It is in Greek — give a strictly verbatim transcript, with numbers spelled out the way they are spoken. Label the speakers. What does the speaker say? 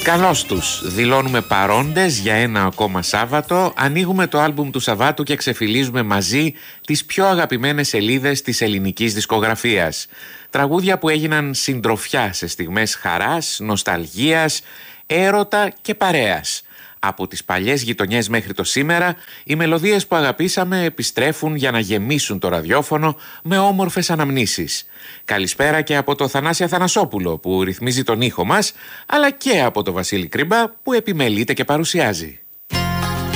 Speaker 1: Καλώς τους, δηλώνουμε παρόντες για ένα ακόμα Σάββατο, ανοίγουμε το άλμπουμ του Σαββάτου και ξεφυλίζουμε μαζί τις πιο αγαπημένες σελίδες της ελληνικής δισκογραφίας. Τραγούδια που έγιναν συντροφιά σε στιγμές χαράς, νοσταλγίας, έρωτα και παρέας. Από τις παλιές γειτονιές μέχρι το σήμερα, οι μελωδίες που αγαπήσαμε επιστρέφουν για να γεμίσουν το ραδιόφωνο με όμορφες αναμνήσεις. Καλησπέρα και από το Θανάση Αθανασόπουλο που ρυθμίζει τον ήχο μας, αλλά και από το Βασίλη Κρίμπα που επιμελείται και παρουσιάζει.